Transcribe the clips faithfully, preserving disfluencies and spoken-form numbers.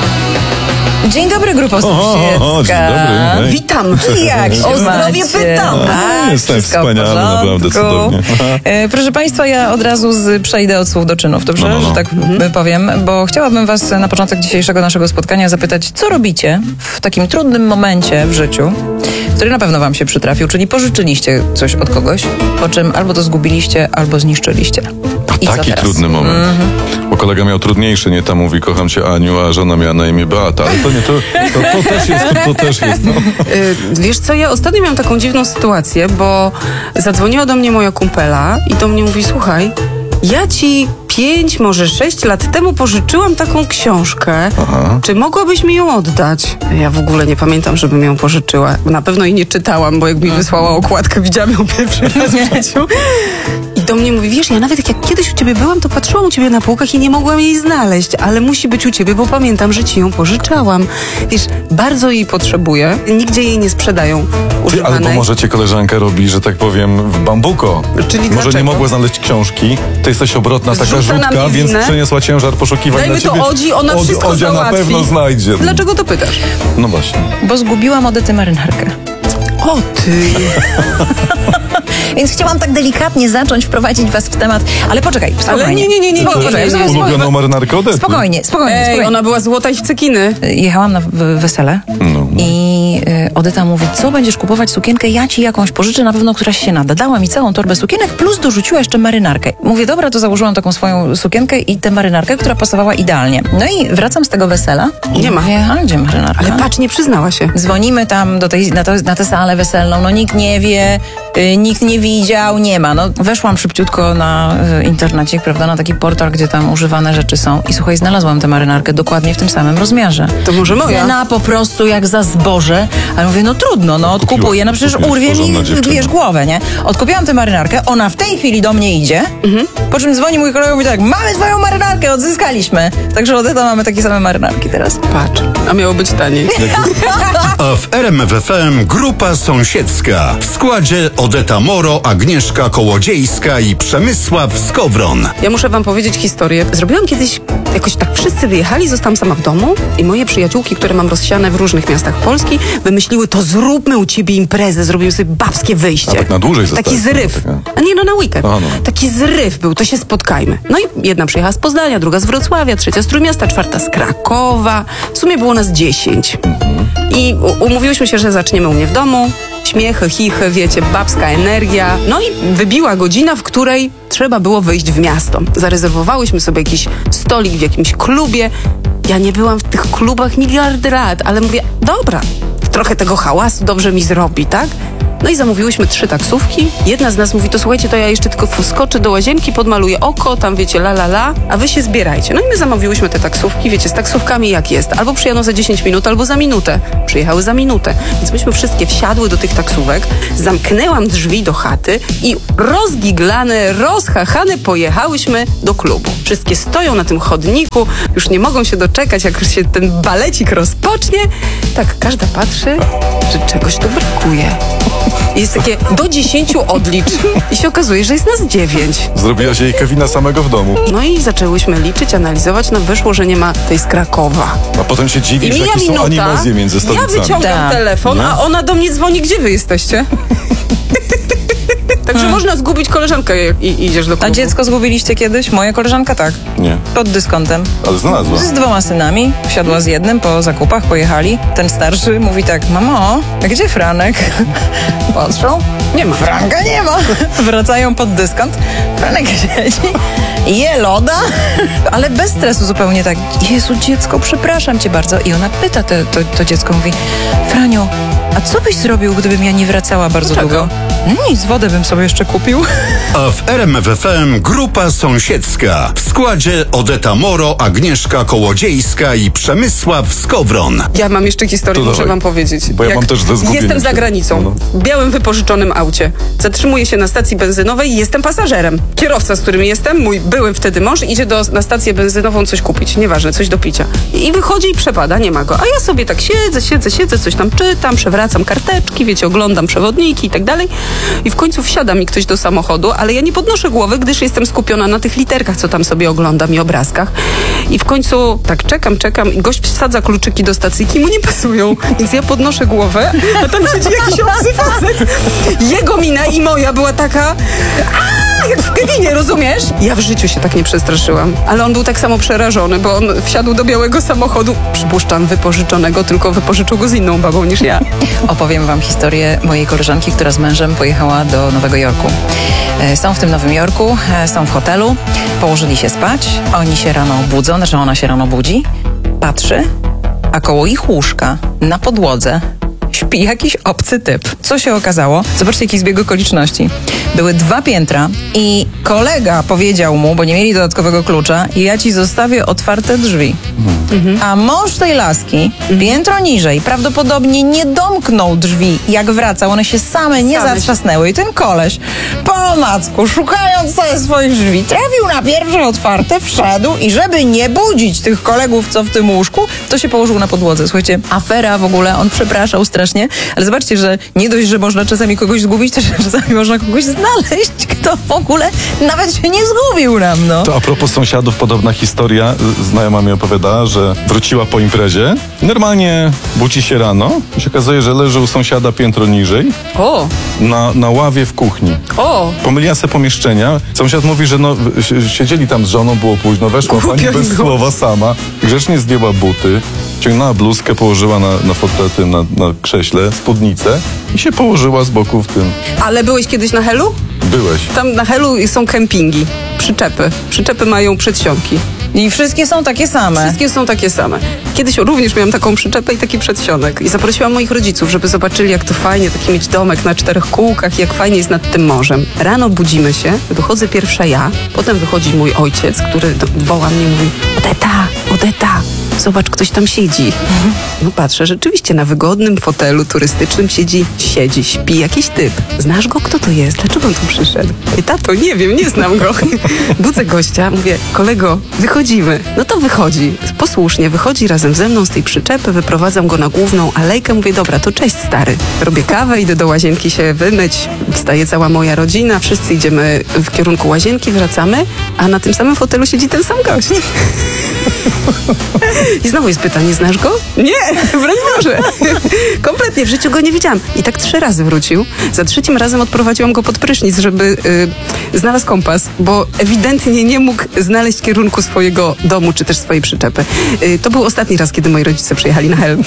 Dzień dobry, grupo sąsiedzka. O, o, dzień dobry. Hej. Witam. Jak się O zdrowie pytam. A, Jestem wspaniale, naprawdę cudownie. E, proszę Państwa, ja od razu z, przejdę od słów do czynów, dobrze? No, no, no. Że tak mhm. powiem, bo chciałabym Was na początek dzisiejszego naszego spotkania zapytać, co robicie w takim trudnym momencie w życiu, który na pewno Wam się przytrafił, czyli pożyczyliście coś od kogoś, po czym albo to zgubiliście, albo zniszczyliście. I taki trudny moment. Mm-hmm. Bo kolega miał trudniejszy, nie? Tam mówi, kocham cię, Aniu, a żona miała na imię Beata. Ale to nie, to, to, to też jest, to, to też jest. No. Wiesz co, ja ostatnio miałam taką dziwną sytuację, bo zadzwoniła do mnie moja kumpela i do mnie mówi, słuchaj, ja ci pięć, może sześć lat temu pożyczyłam taką książkę. Aha. Czy mogłabyś mi ją oddać? Ja w ogóle nie pamiętam, żebym ją pożyczyła. Na pewno jej nie czytałam, bo jak mi wysłała okładkę, widziałam ją pierwszy raz w życiu. I do mnie mówi, wiesz, ja nawet jak kiedyś u ciebie byłam, to patrzyłam u ciebie na półkach i nie mogłam jej znaleźć, ale musi być u ciebie, bo pamiętam, że ci ją pożyczałam. Wiesz, bardzo jej potrzebuję. Nigdzie jej nie sprzedają używanej. Albo może cię koleżanka robi, że tak powiem, w bambuko. Czyli może dlaczego? Nie mogła znaleźć książki, ty jesteś obrotna taka rzutka, więc przeniosła ciężar poszukiwań Dajmy na ciebie. to Odzi, ona Od, wszystko Odzia załatwi. na pewno znajdzie. Dlaczego to pytasz? No właśnie. Bo zgubiłam Odetę marynarkę. O ty! Więc chciałam tak delikatnie zacząć wprowadzić was w temat, ale poczekaj, spokojnie. Ale nie, nie, nie, nie. Ty, nie, ty, nie, nie. ulubioną marynarkę Odety. Spokojnie, spokojnie, Ej, spokojnie. ona była złota i w cekiny. Jechałam na w- wesele No. i y, Odeta mówi, co będziesz kupować sukienkę, ja ci jakąś pożyczę, na pewno któraś się nada. Dała mi całą torbę sukienek, plus dorzuciła jeszcze marynarkę. Mówię, dobra, to założyłam taką swoją sukienkę i tę marynarkę, która pasowała idealnie. No i wracam z tego wesela. I Nie ma. Mówię, a gdzie marynarka? Ale patrz, nie przyznała się. Dzwonimy tam do tej, na, to, na tę salę weselną, no nikt nie wie, y, nikt nie widział, nie ma. No weszłam szybciutko na y, internecie, prawda, na taki portal, gdzie tam używane rzeczy są i słuchaj, znalazłam tę marynarkę dokładnie w tym samym rozmiarze. To może moja? Cena po prostu jak za zboże, ale mówię, no trudno, no odkupuję, no przecież kupiłaś, urwie mi, porządna dziewczyna. wiesz, głowę, nie? Odkupiłam tę marynarkę, ona w tej chwili do mnie idzie, mhm. po czym dzwoni mój kolega i mówi tak, mamy twoją marynarkę, odzyskaliśmy. Także Odeta mamy takie same marynarki teraz. Patrz, a miało być taniej. A w R M F F M grupa sąsiedzka. W składzie Odeta Moro, Agnieszka Kołodziejska i Przemysław Skowron. Ja muszę wam powiedzieć historię. Zrobiłam kiedyś, jakoś tak wszyscy wyjechali, zostałam sama w domu i moje przyjaciółki, które mam rozsiane w różnych miastach Polski, wymyśliły, to zróbmy u ciebie imprezę, zrobimy sobie babskie wyjście. A tak na dłużej Taki zostałeś, zryw. no, A nie, no na weekend. Aha, no. Taki zryw był, to się spotkajmy. No i jedna przyjechała z Poznania, druga z Wrocławia, trzecia z Trójmiasta, czwarta z Krakowa. W sumie było nas dziesięć. I u- umówiłyśmy się, że zaczniemy u mnie w domu. Śmiechy, chichy, wiecie, babska energia. No i wybiła godzina, w której trzeba było wyjść w miasto. Zarezerwowałyśmy sobie jakiś stolik w jakimś klubie. Ja nie byłam w tych klubach miliardy lat, ale mówię, dobra, trochę tego hałasu dobrze mi zrobi, tak? No i zamówiłyśmy trzy taksówki. Jedna z nas mówi, to słuchajcie, to ja jeszcze tylko wskoczę do łazienki, podmaluję oko, tam wiecie, la la la, a wy się zbierajcie. No i my zamówiłyśmy te taksówki, wiecie, z taksówkami jak jest. Albo przyjadą za dziesięć minut, albo za minutę. Przyjechały za minutę. Więc myśmy wszystkie wsiadły do tych taksówek, zamknęłam drzwi do chaty i rozgiglane, rozchachane pojechałyśmy do klubu. Wszystkie stoją na tym chodniku, już nie mogą się doczekać, jak się ten balecik rozpocznie. Tak, każda patrzy, że czegoś tu brakuje. Jest takie do dziesięciu odlicz i się okazuje, że jest nas dziewięć. Zrobiłaś jej Kevina samego w domu. No i zaczęłyśmy liczyć, analizować, no wyszło, że nie ma tej z Krakowa. A potem się I dziwisz, mija jakie są minuta, animozje między ja stolicami. wyciągam Tak. telefon, No. a ona do mnie dzwoni, gdzie wy jesteście? Także Hmm. można zgubić koleżankę, jak i, idziesz do A klubu. dziecko zgubiliście kiedyś? Moja koleżanka tak. Nie, Pod dyskontem. ale znalazła. Z dwoma synami. Wsiadła z jednym po zakupach, pojechali. Ten starszy mówi tak, mamo, a gdzie Franek? Patrzą. Nie ma. Franka nie ma. Wracają pod dyskont. Franek siedzi. Je loda. Ale bez stresu zupełnie tak. Jezu, dziecko, przepraszam cię bardzo. I ona pyta te, to, to dziecko, mówi, Franiu, a co byś zrobił, gdybym ja nie wracała bardzo Dlaczego? długo? Nic, wodę bym sobie jeszcze kupił. A w R M F F M grupa sąsiedzka. W składzie Odeta Moro, Agnieszka Kołodziejska i Przemysław Skowron. Ja mam jeszcze historię, To muszę dawaj. wam powiedzieć. Bo ja mam też ze zgubieniem Jestem za się. granicą, No, w białym wypożyczonym aucie. Zatrzymuję się na stacji benzynowej i jestem pasażerem. Kierowca, z którym jestem, mój były wtedy mąż, idzie do, na stację benzynową coś kupić, nieważne, coś do picia. I wychodzi i przepada, nie ma go. A ja sobie tak siedzę, siedzę, siedzę, coś tam czytam, przewracam. przewracam karteczki, wiecie, oglądam przewodniki i tak dalej. I w końcu wsiada mi ktoś do samochodu, ale ja nie podnoszę głowy, gdyż jestem skupiona na tych literkach, co tam sobie oglądam i obrazkach. I w końcu tak czekam, czekam i gość wsadza kluczyki do stacyjki, mu nie pasują. Więc ja podnoszę głowę, a tam siedzi jakiś obcy facet. Jego mina i moja była taka... Aaa, jak w Kevinie, rozumiesz? Ja w życiu się tak nie przestraszyłam. Ale on był tak samo przerażony, bo on wsiadł do białego samochodu, przypuszczam wypożyczonego, tylko wypożyczył go z inną babą niż ja. Opowiem wam historię mojej koleżanki, która z mężem pojechała do Nowego Jorku. Są w tym Nowym Jorku, są w hotelu, położyli się spać, oni się rano budzą, znaczy ona się rano budzi, patrzy, a koło ich łóżka na podłodze śpi jakiś obcy typ. Co się okazało? Zobaczcie, jaki zbieg okoliczności. Były dwa piętra i kolega powiedział mu, bo nie mieli dodatkowego klucza, ja ci zostawię otwarte drzwi. Mhm. A mąż tej laski, piętro niżej, prawdopodobnie nie domknął drzwi, jak wracał. One się same nie same zatrzasnęły. I ten koleś po omacku, szukając sobie swoich drzwi, trafił na pierwsze otwarte, wszedł i żeby nie budzić tych kolegów, co w tym łóżku, to się położył na podłodze. Słuchajcie, afera w ogóle, on przepraszał strasznie, ale zobaczcie, że nie dość, że można czasami kogoś zgubić, też czasami można kogoś znaleźć, kto w ogóle nawet się nie zgubił nam, no. To a propos sąsiadów, podobna historia. Znajoma mi opowiadała, że wróciła po imprezie. Normalnie budzi się rano i się okazuje, że leży u sąsiada piętro niżej. O! Na, na ławie w kuchni. O! Pomyliła se pomieszczenia. Sąsiad mówi, że no, siedzieli tam z żoną, było późno, weszła pani bez słowa sama, grzecznie zdjęła buty, ciągnęła bluzkę, położyła na, na fotelu, na, na krześle, spódnicę i się położyła z boku w tym. Ale byłeś kiedyś na Helu? Byłeś. Tam na Helu są kempingi, przyczepy. Przyczepy mają przedsionki. I wszystkie są takie same. Wszystkie są takie same. Kiedyś również miałam taką przyczepę i taki przedsionek. I zaprosiłam moich rodziców, żeby zobaczyli, jak to fajnie, taki mieć domek na czterech kółkach i jak fajnie jest nad tym morzem. Rano budzimy się, wychodzę pierwsza ja, potem wychodzi mój ojciec, który do, woła mnie i mówi: Odeta, Odeta, zobacz, ktoś tam siedzi. No patrzę, rzeczywiście na wygodnym fotelu turystycznym siedzi, siedzi, śpi jakiś typ. Znasz go? Kto to jest? Dlaczego on tu przyszedł? I tato, nie wiem, nie znam go. Budzę gościa, mówię: kolego, wychodzimy. No to wychodzi. Posłusznie wychodzi razem ze mną z tej przyczepy, wyprowadzam go na główną alejkę, mówię: dobra, to cześć stary. Robię kawę, idę do łazienki się wymyć, wstaje cała moja rodzina, wszyscy idziemy w kierunku łazienki, wracamy, a na tym samym fotelu siedzi ten sam gość. I znowu jest pytanie: znasz go? Nie, broń Boże. Kompletnie, w życiu go nie widziałam. I tak trzy razy wrócił. Za trzecim razem odprowadziłam go pod prysznic, żeby y, znalazł kompas, bo ewidentnie nie mógł znaleźć kierunku swojego domu, czy też swojej przyczepy. Y, to był ostatni raz, kiedy moi rodzice przyjechali na Hel.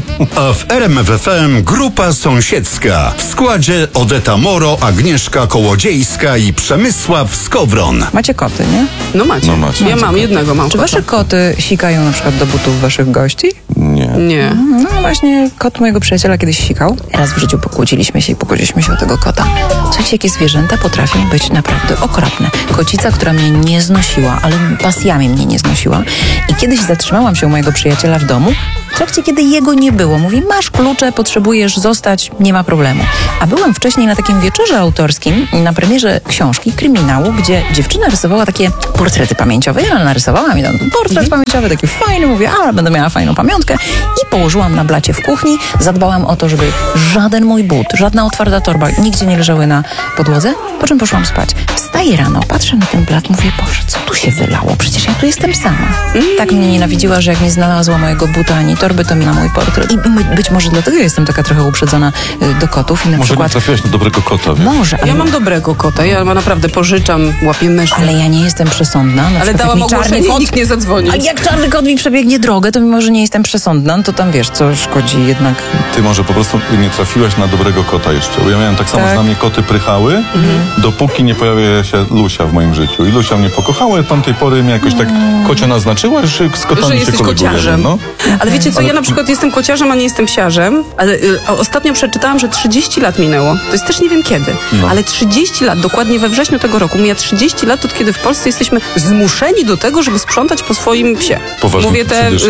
A w R M F F M grupa sąsiedzka. W składzie Odeta Moro, Agnieszka Kołodziejska i Przemysław Skowron. Macie koty, nie? No macie. No macie. Ja mam jednego, mam Czy kota. wasze koty sikają na przykład do butów waszych gości? Nie. Nie. No właśnie, kot mojego przyjaciela kiedyś sikał. Raz w życiu pokłóciliśmy się i pokłóciliśmy się o tego kota. Słuchajcie, jakie zwierzęta potrafią być naprawdę okropne. Kocica, która mnie nie znosiła, ale pasjami mnie nie znosiła. I kiedyś zatrzymałam się u mojego przyjaciela w domu, w trakcie kiedy jego nie było. Mówi: masz klucze, potrzebujesz zostać, nie ma problemu. A byłem wcześniej na takim wieczorze autorskim, na premierze książki, kryminału, gdzie dziewczyna rysowała takie portrety pamięciowe. Ja narysowałam i tam portret mhm. pamięciowy, taki fajny. Mówię: a, będę miała fajną pamiątkę. I położyłam na blacie w kuchni. Zadbałam o to, żeby żaden mój but, żadna otwarta torba nigdzie nie leżały na podłodze. Po czym poszłam spać. Wstaję rano, patrzę na ten blat, mówię: Boże, co tu się wylało? Przecież ja tu jestem sama. Mm. Tak mnie nienawidziła, że jak nie znalazła mojego buta ani torby, to mi na mój portret. I my, być może dlatego jestem taka trochę uprzedzona y, do kotów. I na Może przykład... nie trafiłaś na dobrego kota, wiesz? Może, ale... Ja mam dobrego kota, ja naprawdę pożyczam, łapię myszy. Ale ja nie jestem przesądna. Na Ale dałam ogłoszenie, kot... nikt nie zadzwoni. A jak czarny kot mi przebiegnie drogę, to mimo, że nie jestem przesądna, no to tam wiesz, co szkodzi jednak. Ty może po prostu nie trafiłaś na dobrego kota jeszcze. Bo ja miałem tak samo, Tak. że na mnie koty prychały, mhm. dopóki nie pojawia się Lusia w moim życiu. I Lusia mnie pokochała, od tamtej pory mnie jakoś tak kocia naznaczyła, że z kotami Że się jesteś kolegujemy. kociarzem. No. Ale wiecie co, Ale- ja na przykład jestem kociarzem, a nie jestem psiarzem, ale y, ostatnio przeczytałam, że trzydzieści lat minęło. To jest też nie wiem kiedy, No. ale trzydzieści lat, dokładnie we wrześniu tego roku, mija trzydzieści lat, od kiedy w Polsce jesteśmy zmuszeni do tego, żeby sprzątać po swoim psie. Poważnie Mówię te, przydyszki?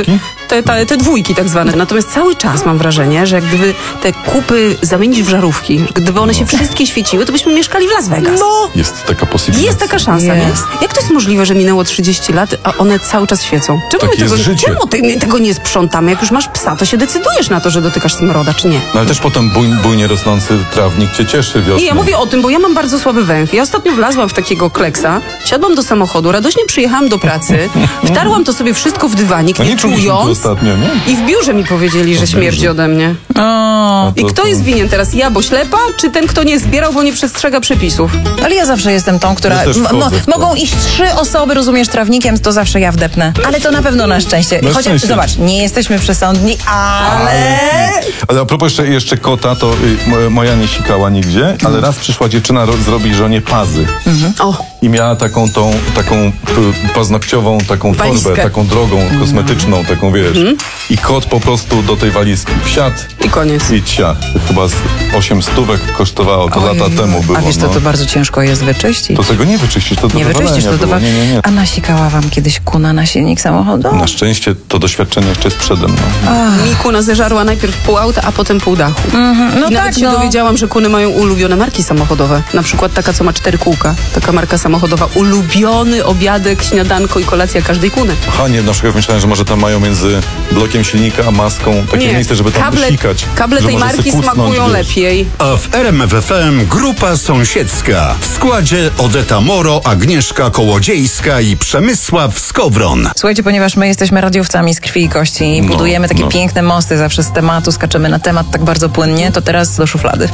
te, te, te dwójki tak zwane. Natomiast cały czas mam wrażenie, że jak gdyby te kupy zamienić w żarówki, gdyby one się wszystkie świeciły, to byśmy mieszkali w Las Vegas. No! Jest taka possibility. Jest taka szansa, Jest. nie? Jak to jest możliwe, że minęło trzydzieści lat, a one cały czas świecą? Czemu, Takie my tego, jest życie. czemu ty, my tego nie sprzątamy? Jak już masz psa, to się decydujesz na to, że dotykasz smroda, czy nie? No ale też potem buj, bujnie rosnący trawnik cię cieszy wiosną. Nie, ja mówię o tym, bo ja mam bardzo słaby węch. Ja ostatnio wlazłam w takiego kleksa, siadłam do samochodu, radośnie przyjechałam do pracy, wtarłam to sobie wszystko w dywanik, No nie nie czuliśmy tu czując. ostatnio, nie? I w biurze mi powiedzieli, że biurze. śmierdzi ode mnie. O, I to- kto to- jest winien teraz? Ja, bo ślepa, czy ten, kto nie zbierał, bo nie przestrzega przepisów? ale ja zawsze jestem tą, która... Ja też m- mo- wchodzę w to. mogą iść trzy osoby, rozumiesz, trawnikiem, to zawsze ja wdepnę. Ale to na pewno na szczęście. Na Chociaż, szczęście. zobacz, nie jesteśmy przesądni, ale... Ale a propos jeszcze, jeszcze kota, to y, mo- moja nie sikała nigdzie, ale raz przyszła dziewczyna ro, zrobić żonie pazy. O, I miała taką tą, taką p- paznokciową, taką Walizkę. torbę, taką drogą, kosmetyczną, taką wiesz. I kot po prostu do tej walizki wsiadł i koniec. i cia. Chyba z osiem stówek kosztowało, to lata Ojej. temu było. A wiesz, to, no. to bardzo ciężko jest wyczyścić. To tego nie wyczyścić, to do Nie wywalenia wyczyścisz, to było. dwa... Nie, nie, nie. A nasikała wam kiedyś kuna na silnik samochodu? Na szczęście to doświadczenie jeszcze jest przede mną. Mi kuna zeżarła najpierw pół auta, a potem pół dachu. No I nawet tak, się no. dowiedziałam, że kuny mają ulubione marki samochodowe. Na przykład taka, co ma cztery kółka. Taka marka samochodowa. Ulubiony obiadek, śniadanko i kolacja każdej kuny. Aha, nie, na przykład myślałem, że może tam mają między blokiem silnika a maską takie Nie, miejsce, żeby tam kable, wysikać. kable że tej może marki sobie kucnąć, smakują wiesz. lepiej. A w R M F F M grupa sąsiedzka. W składzie Odeta Moro, Agnieszka Kołodziejska i Przemysław Skowron. Słuchajcie, ponieważ my jesteśmy radiowcami z krwi i kości i No, budujemy takie no. piękne mosty zawsze z tematu, skaczemy na temat tak bardzo płynnie, to teraz do szuflady.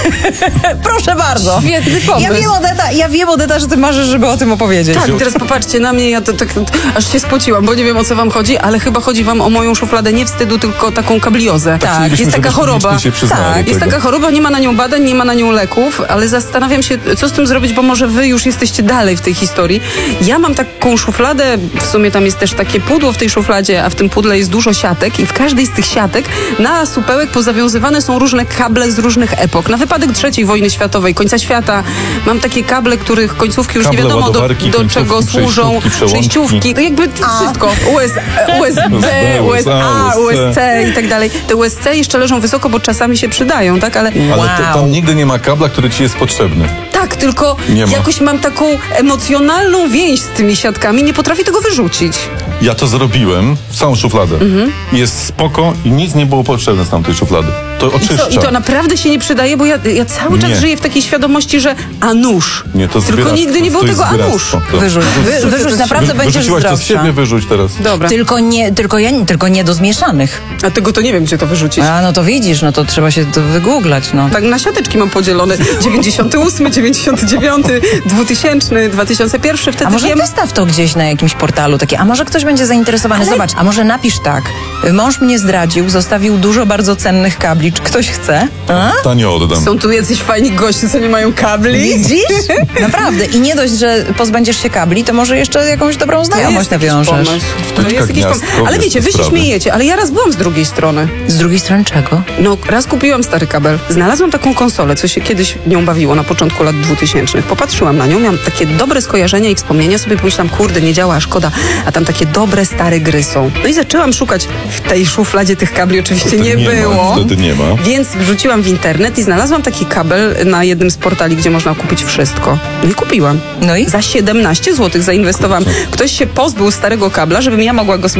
Proszę bardzo. Świetny pomysł. Ja wiem, Odeta, ja wiem, Odeta, że ty marzysz, żeby o tym opowiedzieć. Tak, teraz popatrzcie na mnie, ja to, tak aż się spociłam, bo nie wiem, o co wam chodzi, ale chyba chodzi wam o moją szufladę nie wstydu, tylko taką kabliozę. Tak, Chcielibyśmy, jest taka żebyśmy choroba. licznie się przyznali Tak, do jest tego. taka choroba, nie ma na nią badań, nie ma na nią leków, ale zastanawiam się, co z tym zrobić, bo może wy już jesteście dalej w tej historii. Ja mam taką szufladę, w sumie tam jest też takie pudło w tej szufladzie, a w tym pudle jest dużo siatek i w każdej z tych siatek na supełek pozawiązywane są różne kable z różnych epok. Na wypadek trzeciej wojny światowej, końca świata. Mam takie kable, których końcówki już Kable, nie wiadomo do, ładowarki, do końcówki, czego służą. przejściówki, przełączki. Przejściówki. To jakby wszystko. U S, U S B, U S A, U S C i tak dalej. Te U S C jeszcze leżą wysoko, bo czasami się przydają, tak? Ale Ale to, Wow. tam nigdy nie ma kabla, który ci jest potrzebny. tak, tylko Nie ma. jakoś mam taką emocjonalną więź z tymi siatkami, nie potrafię tego wyrzucić. Ja to zrobiłem, całą szufladę. Mhm. Jest spoko i nic nie było potrzebne z tamtej szuflady. To I, oczyszcza. co, I to naprawdę się nie przydaje, bo ja, ja cały czas Nie. żyję w takiej świadomości, że a nóż. Nie, to Tylko zbieractwo. nigdy nie było To jest tego a nóż. zbieractwo. To- Wyrzuć, wy, wyrzuć, naprawdę Wy- będziesz Wyrzuciłaś to z zdrowsza. siebie, wyrzuć teraz. Dobra. Tylko nie, tylko, ja, tylko nie do zmieszanych. A tego to nie wiem, gdzie to wyrzucić. A no to widzisz, no to trzeba się to wygooglać, no. Tak na siateczki mam podzielone. dziewięćdziesiąty ósmy, dziewięćdziesiąty dziewiąty, dwutysięczny, dwa tysiące pierwszy. Wtedy A może wiem... wystaw to gdzieś na jakimś portalu takie, a może ktoś będzie zainteresowany. Zobacz, a może napisz tak. Mąż mnie zdradził, zostawił dużo bardzo cennych kabli. Czy ktoś chce? A? Tanio oddam. Są tu jacyś fajni goście, co nie mają kabli. Widzisz? Naprawdę. I nie dość, że pozbędziesz się kabli, to może jeszcze jakąś dobrą znajomość nawiążesz. To jest jakiś gniazdko, pomysł. Ale wiesz, wiecie, te wy się sprawy. śmiejecie, ale ja raz byłam z drugiej strony. Z drugiej strony czego? No, raz kupiłam stary kabel. Znalazłam taką konsolę, co się kiedyś nią bawiło na początku lat dwutysięcznych. Popatrzyłam na nią, miałam takie dobre skojarzenia i wspomnienia, sobie pomyślałam, kurde, nie działa, szkoda, a tam takie dobre, stare gry są. No i zaczęłam szukać w tej szufladzie tych kabli, oczywiście Wtedy nie, nie ma, było. wtedy nie ma. Więc wrzuciłam w internet i znalazłam taki kabel na jednym z portali, gdzie można kupić wszystko. No i kupiłam. No i? Za siedemnaście złotych zainwestowałam. Ktoś się pozbył starego kabla, żebym ja mogła go